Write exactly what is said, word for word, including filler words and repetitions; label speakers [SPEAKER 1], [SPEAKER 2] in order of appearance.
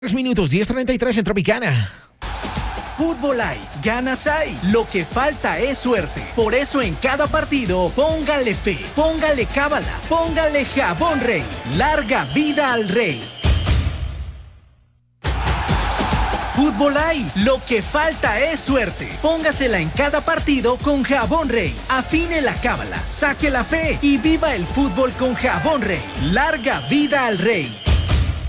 [SPEAKER 1] Tres minutos, diez treinta y tres en Tropicana.
[SPEAKER 2] Fútbol hay, ganas hay, lo que falta es suerte. Por eso en cada partido, póngale fe, póngale cábala, póngale Jabón Rey. Larga vida al Rey. Fútbol hay, lo que falta es suerte. Póngasela en cada partido con Jabón Rey. Afine la cábala, saque la fe y viva el fútbol con Jabón Rey. Larga vida al Rey.